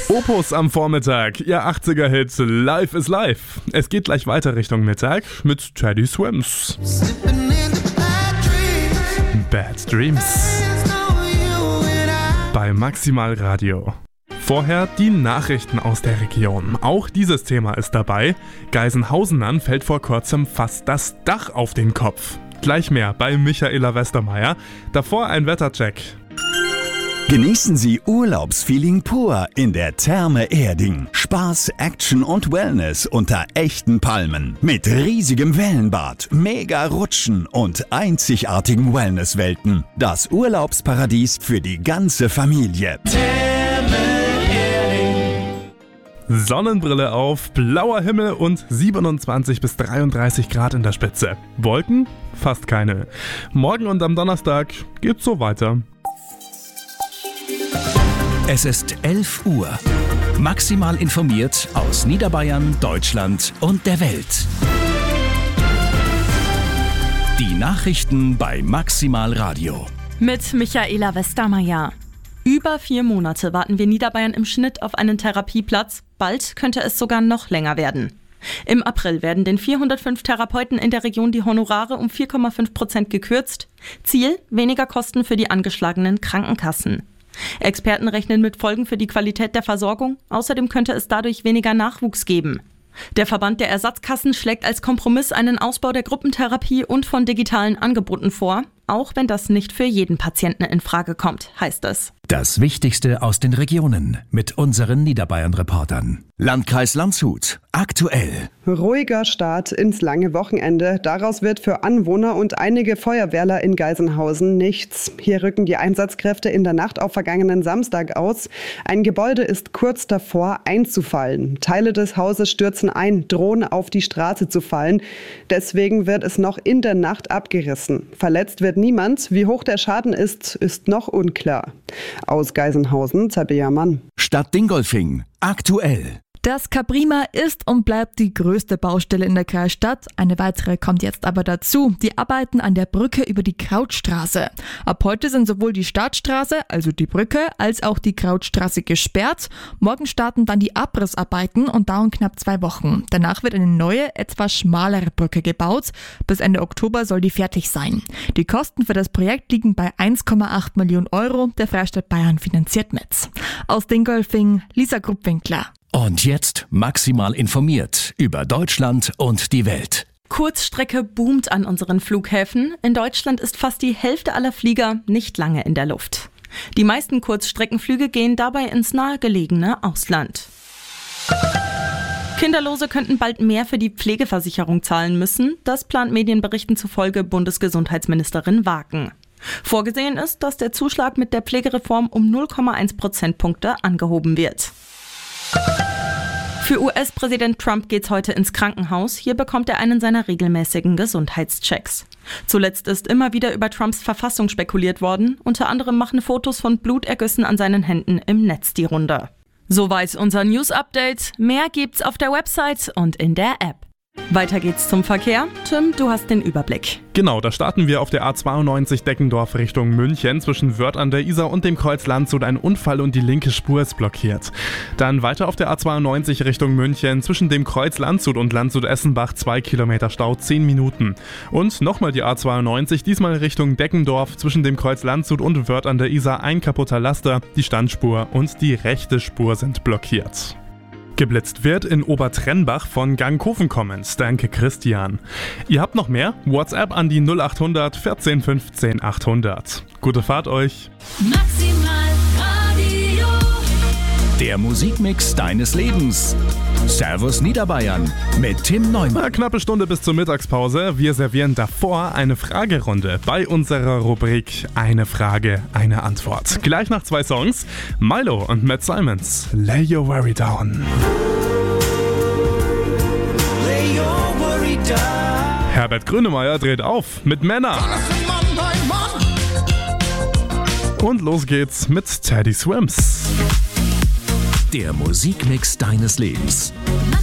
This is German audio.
Opus am Vormittag, ihr 80er-Hit Life is Life. Es geht gleich weiter Richtung Mittag mit Teddy Swims. Bad Dreams. Bei Maximal Radio. Vorher die Nachrichten aus der Region. Auch dieses Thema ist dabei. Geisenhausenern fällt vor kurzem fast das Dach auf den Kopf. Gleich mehr bei Michaela Westermeier. Davor ein Wettercheck. Genießen Sie Urlaubsfeeling pur in der Therme Erding. Spaß, Action und Wellness unter echten Palmen. Mit riesigem Wellenbad, mega Rutschen und einzigartigen Wellnesswelten. Das Urlaubsparadies für die ganze Familie. Sonnenbrille auf, blauer Himmel und 27 bis 33 Grad in der Spitze. Wolken? Fast keine. Morgen und am Donnerstag geht's so weiter. Es ist 11 Uhr. Maximal informiert aus Niederbayern, Deutschland und der Welt. Die Nachrichten bei Maximal Radio. Mit Michaela Westermeier. Über 4 Monate warten wir Niederbayern im Schnitt auf einen Therapieplatz. Bald könnte es sogar noch länger werden. Im April werden den 405 Therapeuten in der Region die Honorare um 4,5% gekürzt. Ziel: weniger Kosten für die angeschlagenen Krankenkassen. Experten rechnen mit Folgen für die Qualität der Versorgung. Außerdem könnte es dadurch weniger Nachwuchs geben. Der Verband der Ersatzkassen schlägt als Kompromiss einen Ausbau der Gruppentherapie und von digitalen Angeboten vor. Auch wenn das nicht für jeden Patienten in Frage kommt, heißt es. Das Wichtigste aus den Regionen mit unseren Niederbayern-Reportern. Landkreis Landshut. Aktuell. Ruhiger Start ins lange Wochenende. Daraus wird für Anwohner und einige Feuerwehrler in Geisenhausen nichts. Hier rücken die Einsatzkräfte in der Nacht auf vergangenen Samstag aus. Ein Gebäude ist kurz davor einzufallen. Teile des Hauses stürzen ein, drohen auf die Straße zu fallen. Deswegen wird es noch in der Nacht abgerissen. Verletzt wird niemand. Wie hoch der Schaden ist noch unklar. Aus Geisenhausen, Tabea Mann. Stadt Dingolfing. Aktuell. Das Caprima ist und bleibt die größte Baustelle in der Kreisstadt. Eine weitere kommt jetzt aber dazu. Die Arbeiten an der Brücke über die Krautstraße. Ab heute sind sowohl die Startstraße, also die Brücke, als auch die Krautstraße gesperrt. Morgen starten dann die Abrissarbeiten und dauern knapp 2 Wochen. Danach wird eine neue, etwas schmalere Brücke gebaut. Bis Ende Oktober soll die fertig sein. Die Kosten für das Projekt liegen bei 1,8 Millionen Euro. Der Freistaat Bayern finanziert mit. Aus Dingolfing, Lisa Gruppwinkler. Und jetzt maximal informiert über Deutschland und die Welt. Kurzstrecke boomt an unseren Flughäfen. In Deutschland ist fast die Hälfte aller Flieger nicht lange in der Luft. Die meisten Kurzstreckenflüge gehen dabei ins nahegelegene Ausland. Kinderlose könnten bald mehr für die Pflegeversicherung zahlen müssen. Das plant Medienberichten zufolge Bundesgesundheitsministerin Waken. Vorgesehen ist, dass der Zuschlag mit der Pflegereform um 0,1 Prozentpunkte angehoben wird. Für US-Präsident Trump geht's heute ins Krankenhaus. Hier bekommt er einen seiner regelmäßigen Gesundheitschecks. Zuletzt ist immer wieder über Trumps Verfassung spekuliert worden. Unter anderem machen Fotos von Blutergüssen an seinen Händen im Netz die Runde. Soweit unser News-Update. Mehr gibt's auf der Website und in der App. Weiter geht's zum Verkehr. Tim, du hast den Überblick. Genau, da starten wir auf der A92 Deckendorf Richtung München. Zwischen Wörth an der Isar und dem Kreuz Landshut ein Unfall und die linke Spur ist blockiert. Dann weiter auf der A92 Richtung München. Zwischen dem Kreuz Landshut und Landshut-Essenbach 2 Kilometer Stau, 10 Minuten. Und nochmal die A92, diesmal Richtung Deckendorf. Zwischen dem Kreuz Landshut und Wörth an der Isar ein kaputter Laster. Die Standspur und die rechte Spur sind blockiert. Geblitzt wird in Obertrennbach von Gangkofen kommend. Danke Christian. Ihr habt noch mehr? WhatsApp an die 0800 14 15 800. Gute Fahrt euch. Maximal Radio. Der Musikmix deines Lebens. Servus Niederbayern mit Tim Neumann. Eine knappe Stunde bis zur Mittagspause. Wir servieren davor eine Fragerunde bei unserer Rubrik Eine Frage, eine Antwort. Gleich nach 2 Songs. Milo und Matt Simons. Lay Your Worry Down. Lay your worry down. Herbert Grönemeyer dreht auf mit Männer. Und los geht's mit Teddy Swims. Der Musikmix deines Lebens.